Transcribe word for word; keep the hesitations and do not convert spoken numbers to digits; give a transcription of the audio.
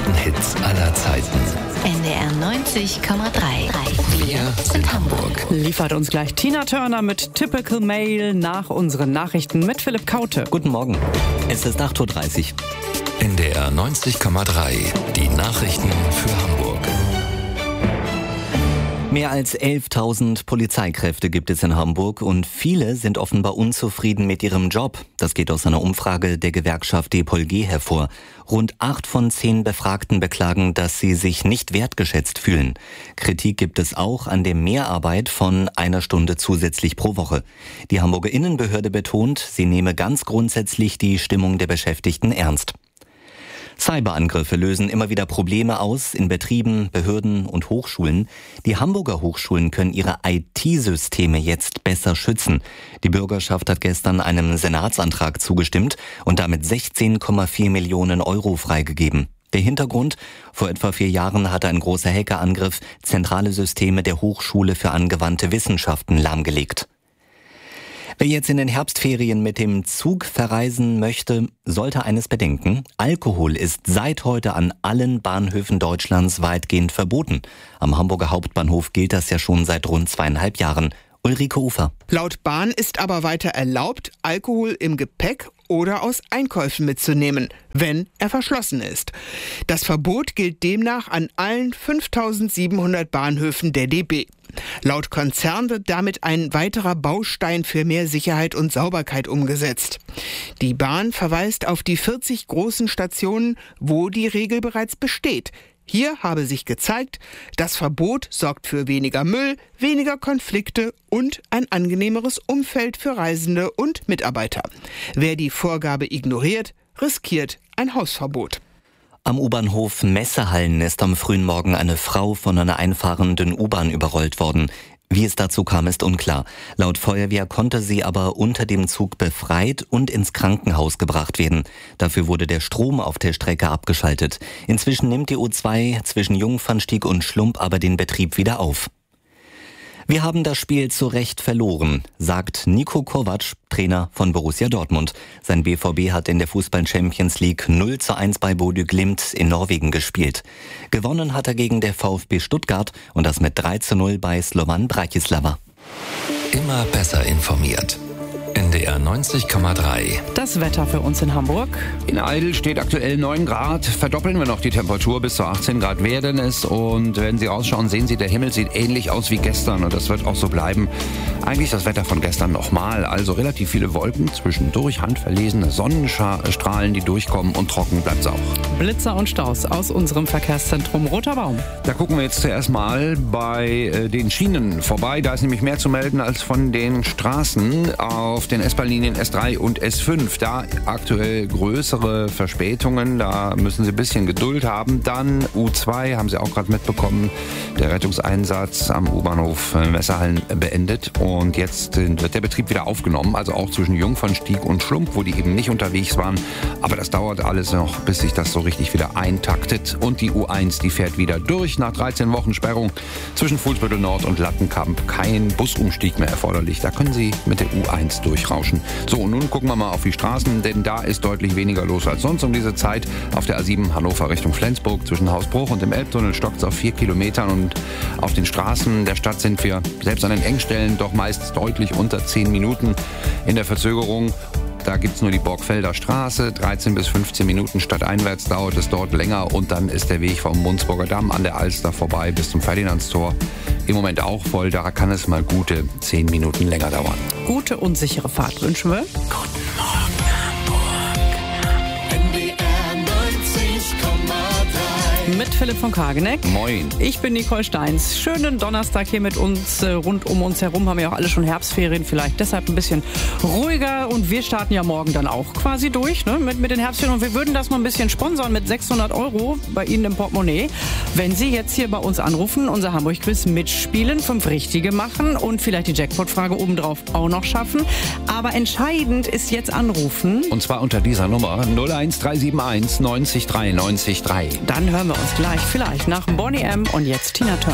besten Hits aller Zeiten. N D R neunzig Komma drei. Wir sind Hamburg. Liefert uns gleich Tina Turner mit Typical Male nach unseren Nachrichten mit Philipp Kaute. Guten Morgen. Es ist acht Uhr dreißig. N D R neunzig Komma drei. Die Nachrichten für Hamburg. Mehr als elftausend Polizeikräfte gibt es in Hamburg und viele sind offenbar unzufrieden mit ihrem Job. Das geht aus einer Umfrage der Gewerkschaft D P O L G hervor. Rund acht von zehn Befragten beklagen, dass sie sich nicht wertgeschätzt fühlen. Kritik gibt es auch an der Mehrarbeit von einer Stunde zusätzlich pro Woche. Die Hamburger Innenbehörde betont, sie nehme ganz grundsätzlich die Stimmung der Beschäftigten ernst. Cyberangriffe lösen immer wieder Probleme aus in Betrieben, Behörden und Hochschulen. Die Hamburger Hochschulen können ihre I T-Systeme jetzt besser schützen. Die Bürgerschaft hat gestern einem Senatsantrag zugestimmt und damit sechzehn Komma vier Millionen Euro freigegeben. Der Hintergrund? Vor etwa vier Jahren hatte ein großer Hackerangriff zentrale Systeme der Hochschule für angewandte Wissenschaften lahmgelegt. Wer jetzt in den Herbstferien mit dem Zug verreisen möchte, sollte eines bedenken. Alkohol ist seit heute an allen Bahnhöfen Deutschlands weitgehend verboten. Am Hamburger Hauptbahnhof gilt das ja schon seit rund zweieinhalb Jahren. Ulrike Ufer. Laut Bahn ist aber weiter erlaubt, Alkohol im Gepäck oder aus Einkäufen mitzunehmen, wenn er verschlossen ist. Das Verbot gilt demnach an allen fünftausendsiebenhundert Bahnhöfen der D B. Laut Konzern wird damit ein weiterer Baustein für mehr Sicherheit und Sauberkeit umgesetzt. Die Bahn verweist auf die vierzig großen Stationen, wo die Regel bereits besteht. Hier habe sich gezeigt, das Verbot sorgt für weniger Müll, weniger Konflikte und ein angenehmeres Umfeld für Reisende und Mitarbeiter. Wer die Vorgabe ignoriert, riskiert ein Hausverbot. Am U-Bahnhof Messehallen ist am frühen Morgen eine Frau von einer einfahrenden U-Bahn überrollt worden. Wie es dazu kam, ist unklar. Laut Feuerwehr konnte sie aber unter dem Zug befreit und ins Krankenhaus gebracht werden. Dafür wurde der Strom auf der Strecke abgeschaltet. Inzwischen nimmt die U zwei zwischen Jungfernstieg und Schlump aber den Betrieb wieder auf. Wir haben das Spiel zu Recht verloren, sagt Niko Kovac, Trainer von Borussia Dortmund. Sein B V B hat in der Fußball-Champions League null zu eins bei Bodø Glimt in Norwegen gespielt. Gewonnen hat er gegen der VfB Stuttgart und das mit drei zu null bei Slovan Bratislava. Immer besser informiert. N D R neunzig Komma drei. Das Wetter für uns in Hamburg. In Eidel steht aktuell neun Grad. Verdoppeln wir noch die Temperatur, bis zu achtzehn Grad werden es. Und wenn Sie rausschauen, sehen Sie, der Himmel sieht ähnlich aus wie gestern. Und das wird auch so bleiben. Eigentlich das Wetter von gestern nochmal. Also relativ viele Wolken, zwischendurch handverlesene Sonnenstrahlen, die durchkommen, und trocken bleibt es auch. Blitzer und Staus aus unserem Verkehrszentrum Roter Baum. Da gucken wir jetzt zuerst mal bei äh, den Schienen vorbei. Da ist nämlich mehr zu melden als von den Straßen auf den S-Bahn-Linien S drei und S fünf. Da aktuell größere Verspätungen. Da müssen Sie ein bisschen Geduld haben. Dann U zwei, haben Sie auch gerade mitbekommen, der Rettungseinsatz am U-Bahnhof Messehallen beendet. Und jetzt wird der Betrieb wieder aufgenommen. Also auch zwischen Jungfernstieg und Schlump, wo die eben nicht unterwegs waren. Aber das dauert alles noch, bis sich das so richtig wieder eintaktet. Und die U eins, die fährt wieder durch nach dreizehn Wochen Sperrung. Zwischen Fuhlsbüttel Nord und Lattenkamp kein Busumstieg mehr erforderlich. Da können Sie mit der U eins durchrauschen. So, und nun gucken wir mal auf die Straßen, denn da ist deutlich weniger los als sonst um diese Zeit. Auf der A sieben Hannover Richtung Flensburg zwischen Hausbruch und dem Elbtunnel stockt es auf vier Kilometern. Und auf den Straßen der Stadt sind wir selbst an den Engstellen doch meist deutlich unter zehn Minuten in der Verzögerung. Da gibt es nur die Borgfelder Straße, dreizehn bis fünfzehn Minuten stadteinwärts dauert es dort länger, und dann ist der Weg vom Mundsburger Damm an der Alster vorbei bis zum Ferdinandstor im Moment auch voll. Da kann es mal gute zehn Minuten länger dauern. Gute und sichere Fahrt wünschen wir. Guten Morgen, Hamburg. N D R neunzig Komma drei. Mit Philipp von Kageneck. Moin. Ich bin Nicole Steins. Schönen Donnerstag hier mit uns. Rund um uns herum haben ja auch alle schon Herbstferien. Vielleicht deshalb ein bisschen ruhiger. Und wir starten ja morgen dann auch quasi durch, ne, mit, mit den Herbstferien. Und wir würden das mal ein bisschen sponsern mit sechshundert Euro bei Ihnen im Portemonnaie. Wenn Sie jetzt hier bei uns anrufen, unser Hamburg-Quiz mitspielen, fünf Richtige machen und vielleicht die Jackpot-Frage obendrauf auch noch schaffen. Aber entscheidend ist jetzt anrufen. Und zwar unter dieser Nummer null eins drei sieben eins neunzig drei neunzig drei. Dann hören wir uns gleich vielleicht nach Boney M. und jetzt Tina Turner.